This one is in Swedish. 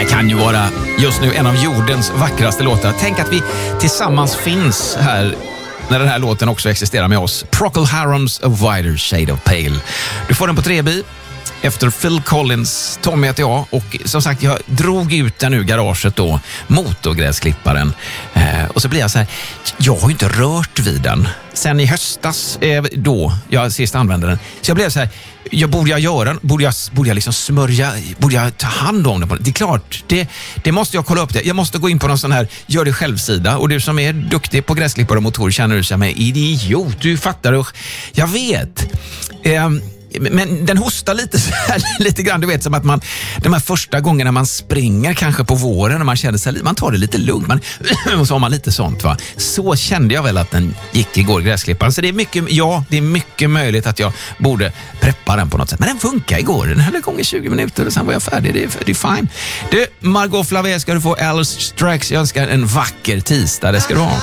kan ju vara just nu en av jordens vackraste låtar. Tänk att vi tillsammans finns här när den här låten också existerar med oss. Procol Harums A Wider Shade of Pale. Du får den på 3B efter Phil Collins. Tommy heter jag och som sagt jag drog ut den ur garaget då, motorgräsklipparen. Och så blir jag så här, jag har ju inte rört vid den sen i höstas då jag sist använde den. Så jag blev så här, borde jag liksom smörja, borde jag ta hand om den? Det är klart, det måste jag kolla upp det. Jag måste gå in på någon sån här gör det själv-sida och du som är duktig på gräsklippare och motor känner du sig med idiot, du fattar du. Jag vet. Men den hostar lite grann, du vet, som att de här första gångerna man springer kanske på våren och man känner sig, man tar det lite lugnt, och så har man lite sånt va. Så kände jag väl att den gick igår, gräsklipparen. Så det är mycket möjligt att jag borde preppa den på något sätt. Men den funkar igår, den höll igång i 20 minuter och sen var jag färdig, det är fine. Du, Margot Flavé ska du få Alice Strax, jag önskar en vacker tisdag, det ska du ha.